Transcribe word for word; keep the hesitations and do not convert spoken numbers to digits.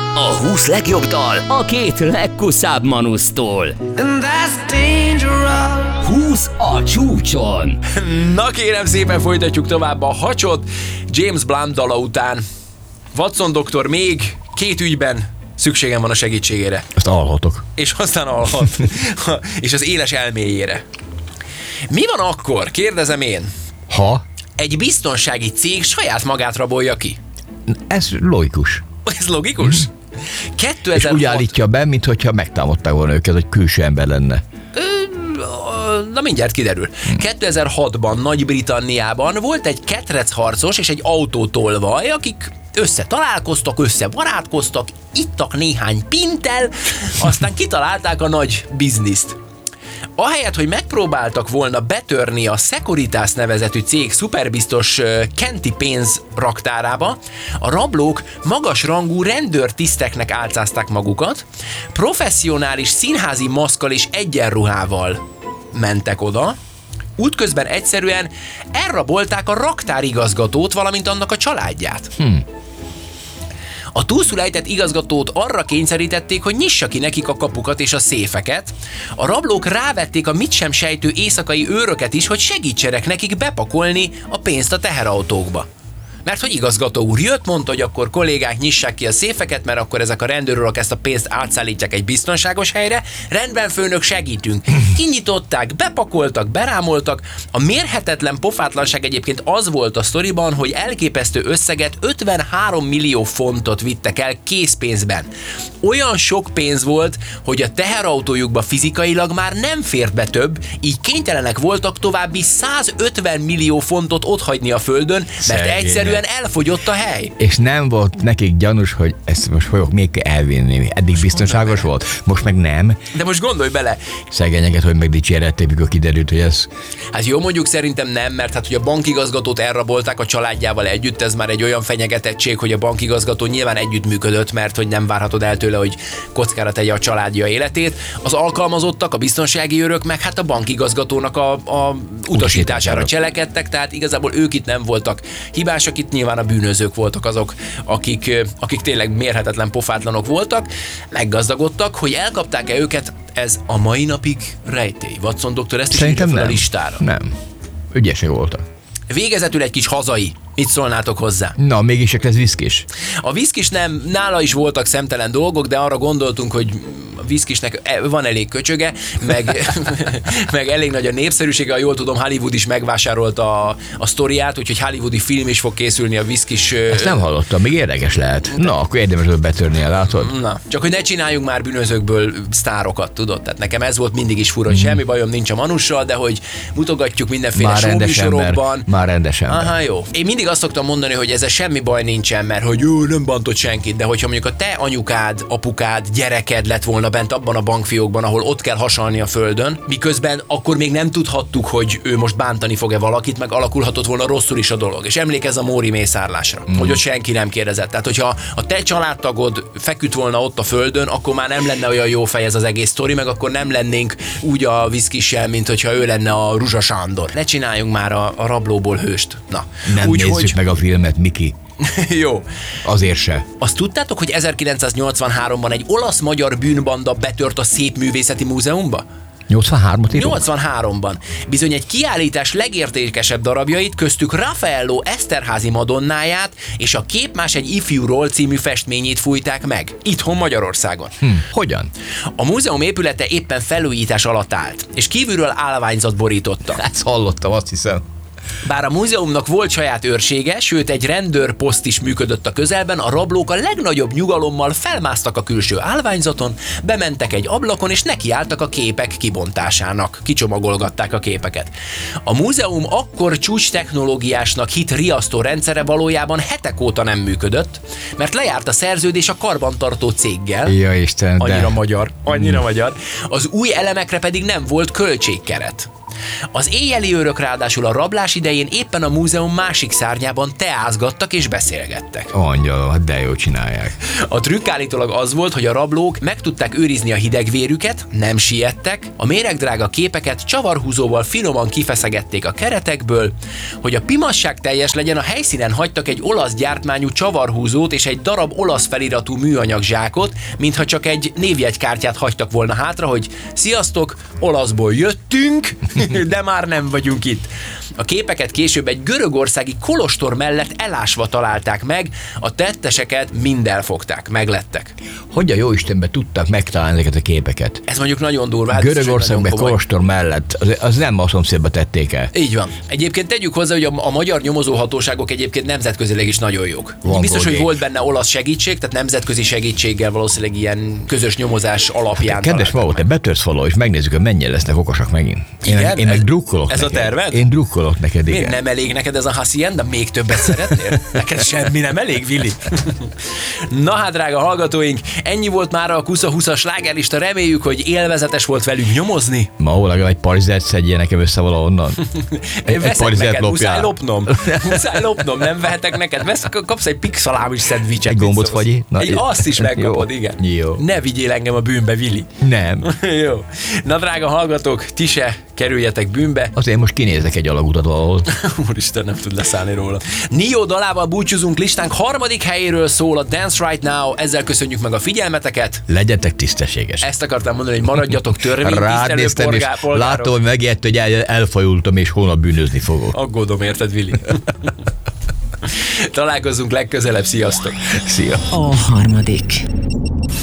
A húsz legjobb dal a két legkuszább manusztól. húsz a csúcson. Na kérem szépen, folytatjuk tovább a hacsot. James Blunt dala után. Watson doktor, még két ügyben szükségem van a segítségére. Ezt alhatok. És aztán alhat. És az éles elméjére. Mi van akkor, kérdezem én, Ha? egy biztonsági cég saját magát rabolja ki? Ez logikus. Ez logikus? És kétezer-hat úgy állítja be, mintha megtámadták volna őket, hogy külső ember lenne. Na mindjárt kiderül. kétezer-hatban Nagy-Britanniában volt egy ketrecharcos és egy autótolvaj, akik összetalálkoztak, összebarátkoztak, ittak néhány pinttel, aztán kitalálták a nagy bizniszt. Ahelyett, hogy megpróbáltak volna betörni a Securitas nevezetű cég szuperbiztos kenti pénzraktárába, a rablók magasrangú rendőrtiszteknek álcázták magukat, professzionális színházi maszkkal és egyenruhával mentek oda, útközben egyszerűen elrabolták a raktárigazgatót, valamint annak a családját. Hmm. A túlszul ejtett igazgatót arra kényszerítették, hogy nyissa ki nekik a kapukat és a széfeket. A rablók rávették a mit sem sejtő éjszakai őröket is, hogy segítsenek nekik bepakolni a pénzt a teherautókba. Mert hogy igazgató úr jött, mondta, hogy akkor kollégák nyissák ki a széfeket, mert akkor ezek a rendőrök ezt a pénzt átszállítják egy biztonságos helyre. Rendben, főnök, segítünk. Kinyitották, bepakoltak, berámoltak. A mérhetetlen pofátlanság egyébként az volt a sztoriban, hogy elképesztő összeget, ötvenhárom millió fontot vittek el készpénzben. Olyan sok pénz volt, hogy a teherautójukba fizikailag már nem fért be több, így kénytelenek voltak további százötven millió fontot otthagyni a földön, mert Szegények. egyszerűen elfogyott a hely. És nem volt nekik gyanús, hogy ezt most fogok még elvinni. Eddig most biztonságos volt, most meg nem. De most gondolj bele. Szegényeket, hogy megdicsérették, mikor kiderült, hogy ez... Hát jó, mondjuk szerintem nem, mert hát, hogy a bankigazgatót elrabolták a családjával együtt, ez már egy olyan fenyegetettség, hogy a bankigazgató nyilván együttműködött, mert hogy nem várhatod el tőle, hogy kockára tegye a családja életét. Az alkalmazottak, a biztonsági őrök, meg hát a bankigazgatónak a, a utasítására cselekedtek, tehát igazából ők itt nem voltak hibásak, itt nyilván a bűnözők voltak azok, akik, akik tényleg mérhetetlen pofátlanok voltak, meggazdagodtak, hogy elkapták-e őket, ez a mai napig rejtély. Watson doktor ezt is írja fel a listára. Nem. Ügyesek voltak. Végezetül egy kis hazai. Mit szólnátok hozzá? Na, mégis ez viszkis. A viszkis nem, nála is voltak szemtelen dolgok, de arra gondoltunk, hogy a viszkisnek van elég köcsöge, meg, meg elég nagy a népszerűsége, ha jól tudom, Hollywood is megvásárolta a, a sztoriát, úgyhogy hollywoodi film is fog készülni a viszkis. Ezt nem hallottam, még érdekes lehet. Na, akkor érdemes betörni el, látod? Na, csak hogy ne csináljunk már bűnözőkből sztárokat, tudod? Tehát nekem ez volt mindig is fura, hogy mm. semmi bajom nincs a Manussal, de hogy mutogatjuk mindenféle showműsorokban. Már rendes ember. Aha, jó. Én mindig azt szoktam mondani, hogy ezzel semmi baj nincsen, mert hogy jó, nem bántott senkit, de hogyha mondjuk a te anyukád, apukád, gyereked lett volna bent abban a bankfiókban, ahol ott kell hasalni a földön, miközben akkor még nem tudhattuk, hogy ő most bántani fog-e valakit, meg alakulhatott volna rosszul is a dolog. És emlékezz a Móri mészárlásra, mm. hogy ott senki nem kérdezett. Tehát, hogyha a te családtagod feküdt volna ott a földön, akkor már nem lenne olyan jó fej ez az egész sztori, meg akkor nem lennénk úgy a viszkissel, mint hogyha ő lenne a Ruzsa Sándor. Ne csináljunk már a, a rablóból hőst. Na, nem úgy, nézzük hogy... meg a filmet, Miki. Jó. Azért se. Azt tudtátok, hogy ezerkilencszáznyolcvanháromban egy olasz-magyar bűnbanda betört a Szépművészeti Múzeumba? nyolcvanhármat írunk? nyolcvanháromban. Bizony egy kiállítás legértékesebb darabjait, köztük Raffaello Eszterházy Madonnáját és a Képmás egy ifjúról című festményét fújták meg. Itthon Magyarországon. Hm, hogyan? A múzeum épülete éppen felújítás alatt állt, és kívülről állványzat borította. Ezt hallottam, azt hiszem. Bár a múzeumnak volt saját őrsége, sőt egy rendőrposzt is működött a közelben, a rablók a legnagyobb nyugalommal felmásztak a külső állványzaton, bementek egy ablakon és nekiálltak a képek kibontásának. Kicsomagolgatták a képeket. A múzeum akkor csúcs technológiásnak hit riasztó rendszere valójában hetek óta nem működött, mert lejárt a szerződés a karbantartó céggel. Ja, Isten, annyira de... magyar, annyira hmm. magyar. Az új elemekre pedig nem volt költségkeret. Az éjjeli őrök ráadásul a rablás idején éppen a múzeum másik szárnyában teázgattak és beszélgettek. Angyalom, hát de jó csinálják. A trükk állítólag az volt, hogy a rablók meg tudták őrizni a hidegvérüket, nem siettek, a méregdrága képeket csavarhúzóval finoman kifeszegették a keretekből, hogy a pimasság teljes legyen, a helyszínen hagytak egy olasz gyártmányú csavarhúzót és egy darab olasz feliratú műanyag zsákot, mintha csak egy névjegykártyát hagytak volna hátra, hogy sziasztok, olaszból jöttünk, de már nem vagyunk itt. A képeket később egy görögországi kolostor mellett elásva találták meg, a tetteseket mind elfogták, meglettek. Hogy a jó Istenben tudtak megtalálni ezeket a képeket? Ez mondjuk nagyon durva. Hát Görögországban kolostor mellett, az, az nem a szomszédba tették el. Így van. Egyébként tegyük hozzá, hogy a, a magyar nyomozóhatóságok egyébként nemzetközileg is nagyon jók. Van Biztos, bodé. hogy volt benne olasz segítség, tehát nemzetközi segítséggel valószínűleg ilyen közös nyomozás alapján. Kedves Való, te betörsz való, és megnézzük, hogy mennyire lesznek okosak megint. Én, Igen? én meg Ez- drukkolok ez a neked. terved? Én drukkolok neked, igen. Miért nem elég neked ez a hacienda? Még többet szeretnél? Neked semmi nem elég, Vili? Na hát, drága hallgatóink, ennyi volt már a Kusza húszas slágerlista. Reméljük, hogy élvezetes volt velünk nyomozni. Ma ó, legalább egy parizert szedjél nekem össze valahonnan. Egy, Veszek parizert neked, muszáj lopjál. lopnom. Muszáj lopnom, nem vehetek neked. Vesz, kapsz egy pixalámis szendvicset. Egy gombot mit szólsz? fagyi? Na, Egy, azt is megkapod, jó. igen. Jó. Ne vigyél engem a bűnbe, Vili. Nem. Jó. Na, drága hallgatók, ti se kerüljetek bűnbe. Azért most kinézek egy alagutat valahol. Úristen, nem tud leszállni róla. Nio dalával búcsúzunk, listánk harmadik helyéről szól a Dance Right Now, ezzel köszönjük meg a figyelmeteket. Legyetek tisztességes. Ezt akartam mondani, hogy maradjatok törvénytisztelő Rád néztem, és polgár, polgárok. látom, hogy megijedt, hogy el, elfajultam, és holnap bűnözni fogok. Aggódom, érted, Vili? Találkozzunk legközelebb, sziasztok! Szia. A harmadik.